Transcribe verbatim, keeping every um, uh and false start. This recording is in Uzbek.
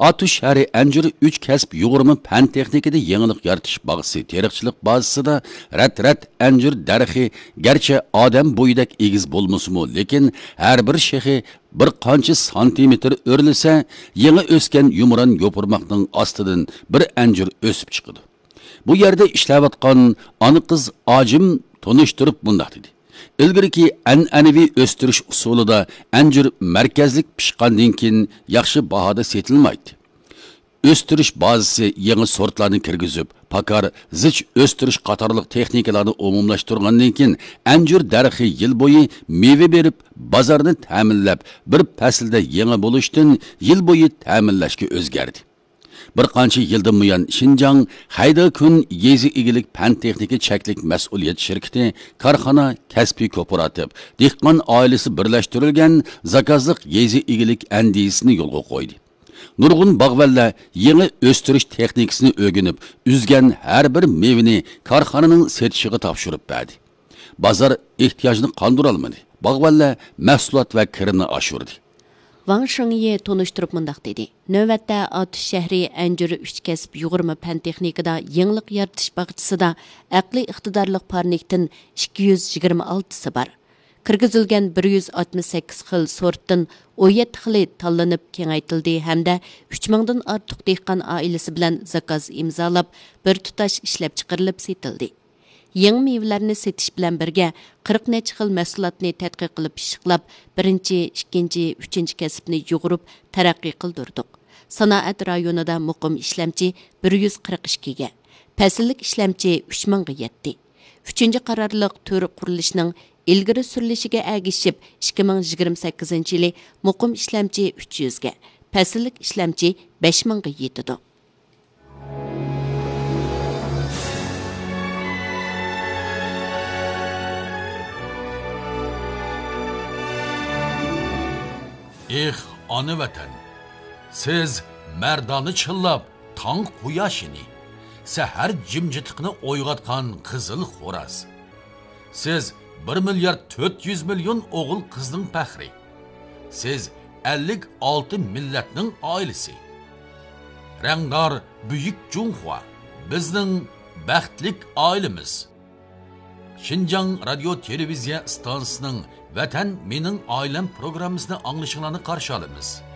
Atu shahri Anjur üç kasb yug'urma fan texnikada yangilik yaratish bag'isi teriqchilik bazasida rat-rat Anjur darxi garchi odam bo'yidak egiz bo'lmasimi, lekin har bir shexi bir qancha santimetr o'rilsa, yangi o'sgan yumron yo'pirmoqning ostidan bir Anjur o'sib chiqadi. Bu yerda ishlayotgan ona qiz ojim tonishtirib bundoq dedi. İlgiriki an'anaviy o'stirish usulida Anjur markazlik pishqandan keyin yaxshi bahoda setilmaydi. O'stirish bazasi yangi sortlarni kirgizib, pakar, zich o'stirish qatorliq texnikalarni umumlashtirgandan keyin Anjur darxi yil bo'yi meva berib, bozorni ta'minlab, bir faslda yangi bo'lishdan yil bo'yi ta'minlashga o'zgardi. Bir qancha yildan buyon Xinjiang Hayda kun yezi igilik fan texnika cheklik mas'uliyat shirkati, korxona, kasbiy kooperativ, dehqon oilasi birlashtirilgan zakazliq yezi igilik andisini yo'lga qo'ydi. Nurg'un bog'vallar yangi o'stirish texnikasini o'rganib, uzgan har bir mevani korxonaning setishiga topshirib berdi. Bozor ehtiyojini qondira olmadi. Bog'vallar mahsulot va kirimni oshirdi. Wang Shengye tonuşturup mundaq dedi. Növətdə Atuş şəhri Anjur üç kasb yug'urma fan texnikada yangilik yaratish bag'chisida aqliy iqtidorliq parnikdan ikki yuz yigirma oltisi bor. Kirgizilgan bir yuz oltmish sakkiz xil sortdan o'n yetti xili tanlanib kengaytildi hamda uch mingdan ortiq dehqon oilasi bilan zakaz imzolab, bir tutash ishlab chiqarilib setildi. Yangi mevlarni setish bilan birga qirq necha xil mahsulotni tadqiq qilib pishiqlab, birinchi, ikkinchi, uchinchi kasbni yug'urib taraqqiy qildirdik. Sanoat rayonida muqim ishlamchi bir yuz qirq ikki ga, fasllik ishlamchi uch mingga yetdi. uchinchi qarorliq to'r qurilishning ilgari surilishiga agishib ikki ming yigirma sakkizinchi yili muqim ishlamchi uch yuz ga, fasllik ishlamchi besh mingga yetdi. Eh, ana vatan, siz merdani chillab, tong quyoshini, sahar jimjitiqni o'yg'otgan qizil xo'raz. Siz bir milyard to'rt yuz million o'g'il qizning faxri. Siz ellik olti millatning oilasi. Rangdor buyuk Junhua, bizning baxtlik oilamiz. Xinjiang radio televiziya stansiyasining Vatan mening oilam programmasini anglashinglarni qarshi olamiz.